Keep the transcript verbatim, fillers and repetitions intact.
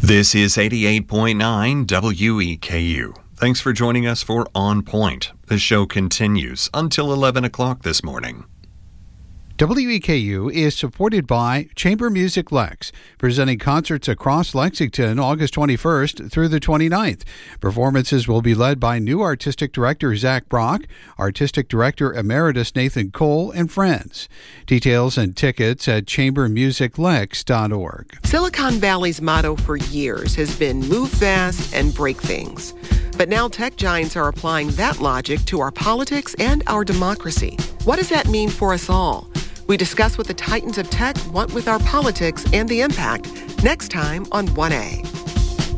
This is eighty-eight point nine W E K U. Thanks for joining us for On Point. The show continues until eleven o'clock this morning. W E K U is supported by Chamber Music Lex, presenting concerts across Lexington August twenty-first through the twenty-ninth. Performances will be led by new Artistic Director Zach Brock, Artistic Director Emeritus Nathan Cole, and friends. Details and tickets at chamber music lex dot org. Silicon Valley's motto for years has been move fast and break things. But now tech giants are applying that logic to our politics and our democracy. What does that mean for us all? We discuss what the titans of tech want with our politics and the impact next time on one A.